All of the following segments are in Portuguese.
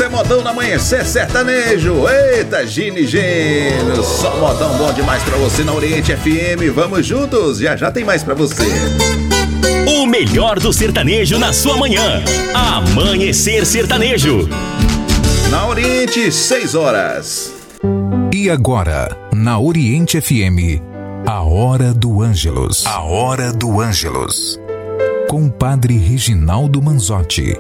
é modão no Amanhecer Sertanejo. Eita, Gini Gênio, só modão bom demais pra você na Oriente FM. Vamos juntos, já já tem mais pra você. O melhor do sertanejo na sua manhã. Amanhecer Sertanejo. Na Oriente, 6 horas. E agora, na Oriente FM, a Hora do Ângelus. A Hora do Ângelus. Com o Padre Reginaldo Manzotti.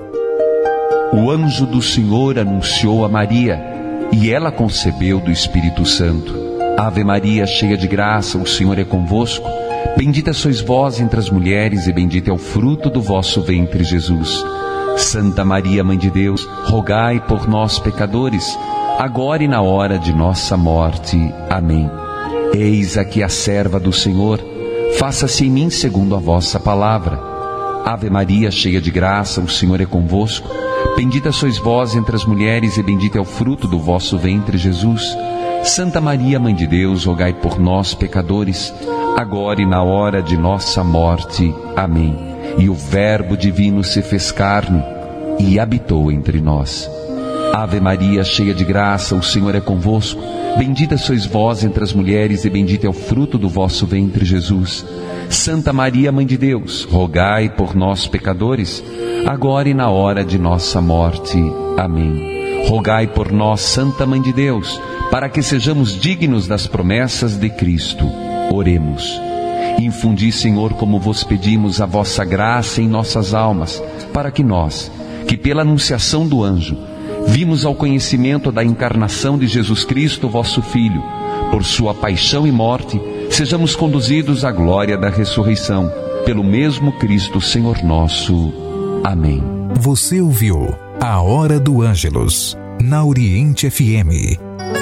O anjo do Senhor anunciou a Maria, e ela concebeu do Espírito Santo. Ave Maria, cheia de graça, o Senhor é convosco. Bendita sois vós entre as mulheres, e bendito é o fruto do vosso ventre, Jesus. Santa Maria, Mãe de Deus, rogai por nós, pecadores, agora e na hora de nossa morte. Amém. Eis aqui a serva do Senhor, faça-se em mim segundo a vossa palavra. Ave Maria, cheia de graça, o Senhor é convosco. Bendita sois vós entre as mulheres, e bendito é o fruto do vosso ventre, Jesus. Santa Maria, Mãe de Deus, rogai por nós, pecadores, agora e na hora de nossa morte. Amém. E o Verbo divino se fez carne e habitou entre nós. Ave Maria, cheia de graça, o Senhor é convosco. Bendita sois vós entre as mulheres, e bendito é o fruto do vosso ventre, Jesus. Santa Maria, Mãe de Deus, rogai por nós, pecadores, agora e na hora de nossa morte. Amém. Rogai por nós, Santa Mãe de Deus, para que sejamos dignos das promessas de Cristo. Oremos. Infundi, Senhor, como vos pedimos, a vossa graça em nossas almas, para que nós, que pela anunciação do anjo, vimos ao conhecimento da encarnação de Jesus Cristo, vosso Filho, por sua paixão e morte, sejamos conduzidos à glória da ressurreição, pelo mesmo Cristo, Senhor nosso. Amém. Você ouviu a Hora do Ângelus, na Oriente FM.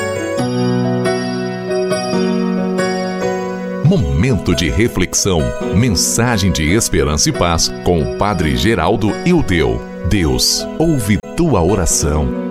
Momento de reflexão, mensagem de esperança e paz com o Padre Geraldo Ildeu. Deus ouve tua oração.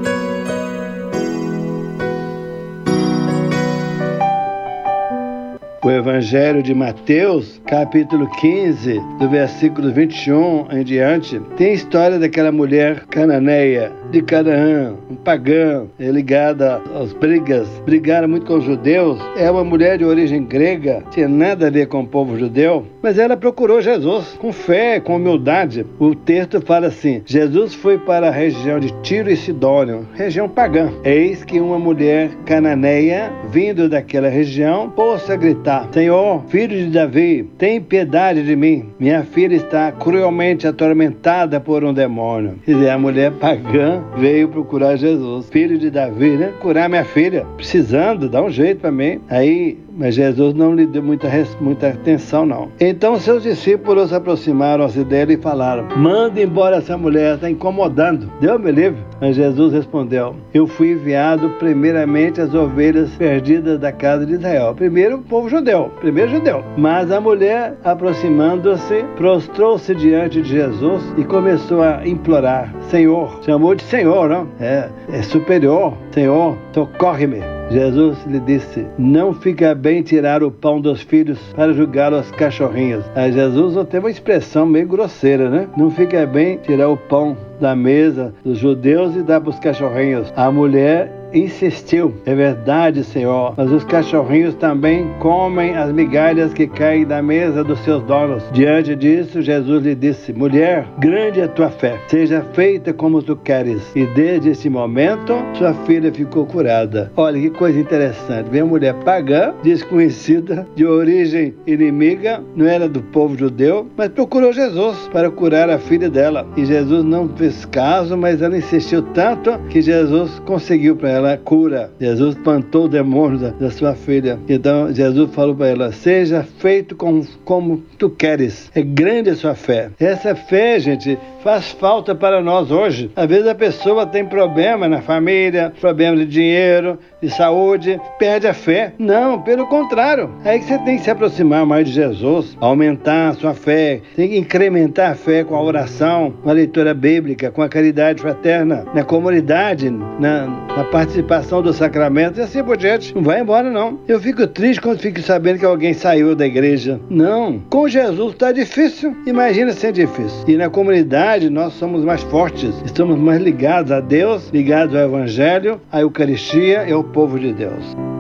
O Evangelho de Mateus, capítulo 15, do versículo 21 em diante, tem a história daquela mulher cananeia de Canaã, um pagã, ligada às brigas, brigaram muito com os judeus. É uma mulher de origem grega, tinha nada a ver com o povo judeu, mas ela procurou Jesus com fé, com humildade. O texto fala assim: Jesus foi para a região de Tiro e Sidônio, região pagã. Eis que uma mulher cananeia, vindo daquela região, pôs a gritar: Senhor, filho de Davi, tem piedade de mim. Minha filha está cruelmente atormentada por um demônio. Quer dizer, a mulher pagã veio procurar Jesus, filho de Davi, né? Curar minha filha, precisando, dá um jeito para mim. Mas Jesus não lhe deu muita atenção, não. Então seus discípulos se aproximaram-se dele e falaram: manda embora essa mulher, está incomodando. Deus me livre. Mas Jesus respondeu: eu fui enviado primeiramente às ovelhas perdidas da casa de Israel. Primeiro o povo judeu, primeiro judeu. Mas a mulher, aproximando-se, prostrou-se diante de Jesus e começou a implorar: Senhor, chamou de Senhor, não? É superior. Senhor, socorre-me. Jesus lhe disse: não fica bem tirar o pão dos filhos para jogá-lo aos cachorrinhos. Aí Jesus tem uma expressão meio grosseira, né? Não fica bem tirar o pão da mesa dos judeus e dar para os cachorrinhos. A mulher insistiu: é verdade, Senhor, mas os cachorrinhos também comem as migalhas que caem da mesa dos seus donos. Diante disso, Jesus lhe disse: mulher, grande é a tua fé, seja feita como tu queres. E desde esse momento, sua filha ficou curada. Olha que coisa interessante. Vem uma mulher pagã, desconhecida, de origem inimiga, não era do povo judeu, mas procurou Jesus para curar a filha dela. E Jesus não fez caso, mas ela insistiu tanto que Jesus conseguiu para ela cura. Jesus espantou o demônio da sua filha. Então Jesus falou para ela: seja feito como tu queres. É grande a sua fé. Essa fé, gente, faz falta para nós hoje. Às vezes a pessoa tem problema na família, problema de dinheiro, de saúde, perde a fé. Não, pelo contrário. É aí que você tem que se aproximar mais de Jesus, aumentar a sua fé, tem que incrementar a fé com a oração, com a leitura bíblica, com a caridade fraterna, na comunidade, na participação dos sacramentos e assim por diante. Não vai embora, não. Eu fico triste quando fico sabendo que alguém saiu da igreja. Não. Com Jesus está difícil. Imagina ser difícil. E na comunidade nós somos mais fortes, estamos mais ligados a Deus, ligados ao Evangelho, à Eucaristia e ao povo de Deus.